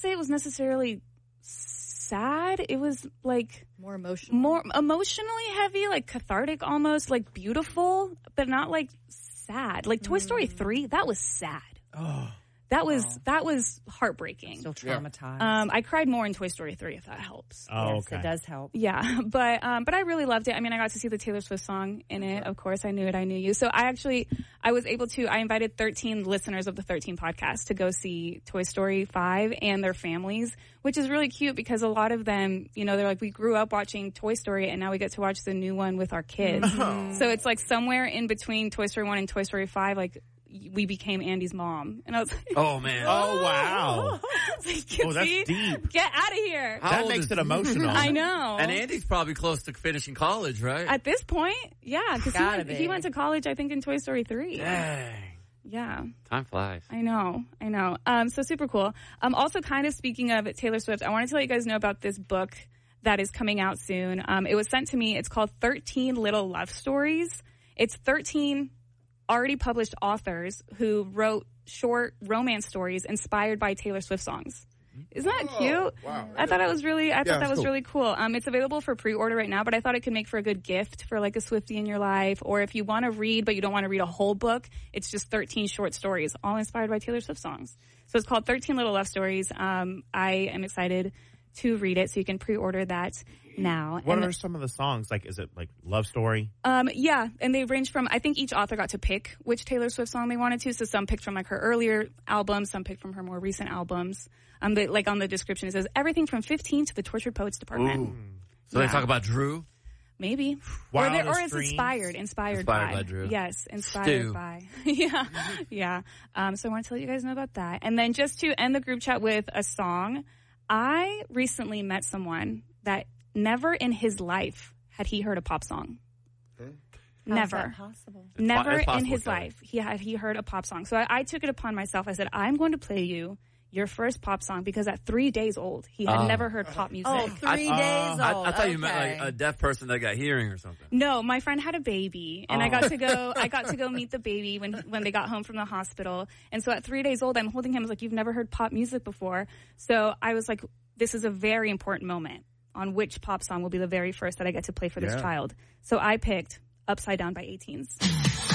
say it was necessarily sad. It was like more emotional, more emotionally heavy, like cathartic almost, like beautiful, but not like sad. Like Toy Story 3, that was sad. Oh. That was heartbreaking. Still traumatized. I cried more in Toy Story 3, if that helps. Oh, yes, okay. it does help. Yeah, but I really loved it. I mean, I got to see the Taylor Swift song in it. Of course, I Knew It, I Knew You. So I was able to, I invited 13 listeners of the 13 podcast to go see Toy Story 5 and their families, which is really cute because a lot of them, you know, they're like, we grew up watching Toy Story and now we get to watch the new one with our kids. So it's like somewhere in between Toy Story 1 and Toy Story 5, like, we became Andy's mom. And I was like, oh, man. Oh, wow. Like, that's deep. Get out of here. That makes it emotional. I know. And Andy's probably close to finishing college, right? At this point, yeah. Because he went to college, I think, in Toy Story 3. Dang. Yeah. Time flies. I know. So super cool. Also, kind of speaking of Taylor Swift, I wanted to let you guys know about this book that is coming out soon. It was sent to me. It's called 13 Little Love Stories. It's 13 already published authors who wrote short romance stories inspired by Taylor Swift songs. Isn't that cute? Wow. I thought that was cool. really cool. It's available for pre-order right now, but I thought it could make for a good gift for like a Swiftie in your life, or if you want to read but you don't want to read a whole book, it's just 13 short stories, all inspired by Taylor Swift songs. So it's called 13 Little Love Stories. I am excited to read it, so you can pre-order that now. What are some of the songs? Like, is it like Love Story? Yeah, and they range from, I think each author got to pick which Taylor Swift song they wanted to. So some picked from like her earlier albums, some picked from her more recent albums. Like on the description, it says everything from 15 to the Tortured Poets Department. Ooh. So they talk about Drew? Maybe. Or it's inspired by Drew. Yes, inspired Stu. by. Yeah. So I want to let you guys know about that. And then just to end the group chat with a song, I recently met someone that never in his life had he heard a pop song. Never. How's that possible? Never It's possible, in his Kelly. life he heard a pop song. So I took it upon myself. I said, I'm going to play you your first pop song, because at 3 days old, he had never heard pop music. Oh, 3 days old. I thought you meant like a deaf person that got hearing or something. No, my friend had a baby, and I got to go meet the baby when they got home from the hospital. And so at 3 days old, I'm holding him. I was like, you've never heard pop music before. So I was like, this is a very important moment on which pop song will be the very first that I get to play for this child. So I picked Upside Down by 18s.